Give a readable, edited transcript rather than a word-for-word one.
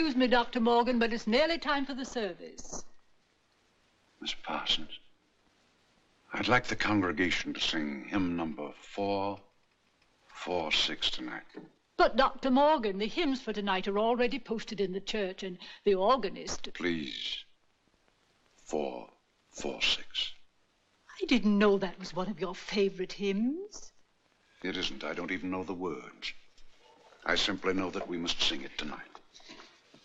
excuse me, Dr. Morgan, but it's nearly time for the service. Miss Parsons, I'd like the congregation to sing hymn number 446 tonight. But, Dr. Morgan, the hymns for tonight are already posted in the church, and the organist... Please, 446. I didn't know that was one of your favorite hymns. It isn't. I don't even know the words. I simply know that we must sing it tonight.